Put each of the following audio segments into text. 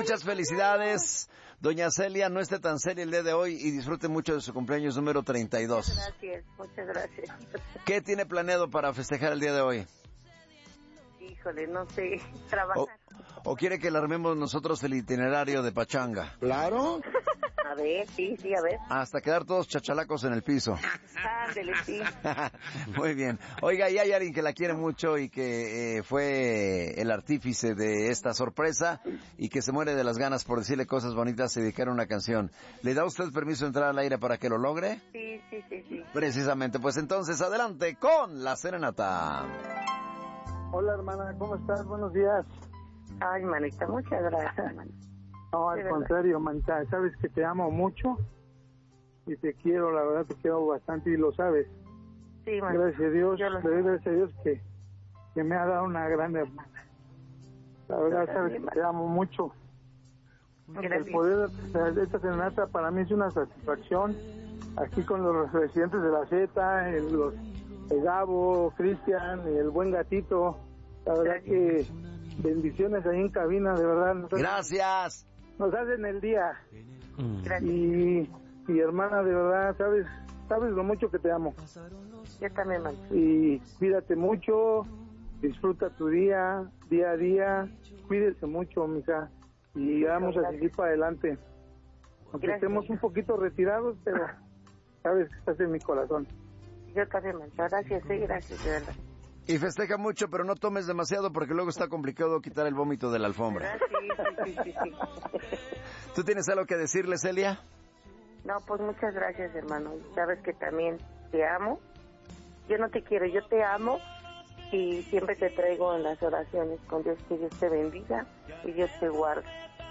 Muchas felicidades, doña Celia. No esté tan seria el día de hoy y disfrute mucho de su cumpleaños número 32. Muchas gracias. ¿Qué tiene planeado para festejar el día de hoy? Híjole, no sé, trabajar. ¿O quiere que le armemos nosotros el itinerario de pachanga? Claro. A ver, sí, a ver. Hasta quedar todos chachalacos en el piso. Ándele, sí. Muy bien. Oiga, y hay alguien que la quiere mucho y que fue el artífice de esta sorpresa y que se muere de las ganas por decirle cosas bonitas y dedicar una canción. ¿Le da usted permiso de entrar al aire para que lo logre? Sí. Precisamente. Pues entonces, adelante con la serenata. Hola, hermana, ¿cómo estás? Buenos días. Ay, manita, muchas gracias, manita. No, al contrario, manita, sabes que te amo mucho y te quiero, la verdad te quiero bastante y lo sabes. Sí, manita. Gracias a Dios, le doy gracias a Dios que me ha dado una gran hermana. La verdad, sabes que te amo mucho. Gracias. El poder de esta serenata para mí es una satisfacción. Aquí con los residentes de la Z, el Gabo, Cristian y el buen gatito. La verdad que bendiciones ahí en cabina, de verdad. Gracias. Nos hacen el día. Gracias. Y hermana, de verdad, sabes lo mucho que te amo. Yo también, manita. Y cuídate mucho, disfruta tu día a día, cuídese mucho, mija, y vamos a seguir para adelante. Aunque estemos un poquito retirados, pero sabes que estás en mi corazón. Yo también, manita. Gracias, de verdad. Y festeja mucho, pero no tomes demasiado porque luego está complicado quitar el vómito de la alfombra. Sí. ¿Tú tienes algo que decirle, Celia? No, pues muchas gracias, hermano. Sabes que también te amo. Yo no te quiero, yo te amo y siempre te traigo en las oraciones con Dios, que Dios te bendiga y Dios te guarde.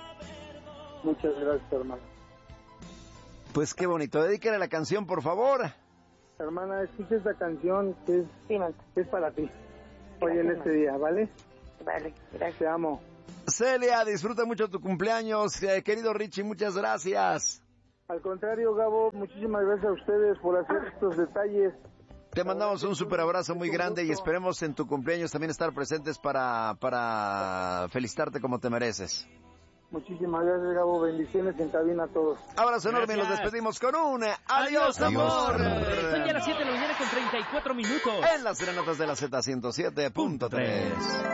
Muchas gracias, hermano. Pues qué bonito. Dedícale la canción, por favor. Hermana, escucha esta canción que es para ti. Hoy en este día, ¿vale? Vale, gracias. Te amo. Celia, disfruta mucho tu cumpleaños. Querido Richie, muchas gracias. Al contrario, Gabo, muchísimas gracias a ustedes por hacer estos detalles. Te mandamos un super abrazo muy grande y esperemos en tu cumpleaños también estar presentes para felicitarte como te mereces. Muchísimas gracias, Gabo. Bendiciones en cabina a todos. Abrazo enorme y nos despedimos con un adiós, amor. Son ya las 7 de la mañana con 34 minutos. En las serenatas de la Z 107.3.